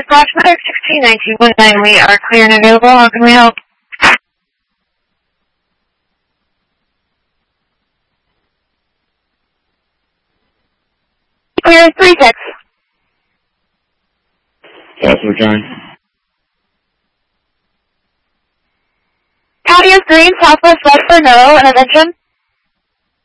is Bosch Medic 161919. We are clear and available. How can we help? Clear 36. Joshua John. County is green, southwest west for no intervention.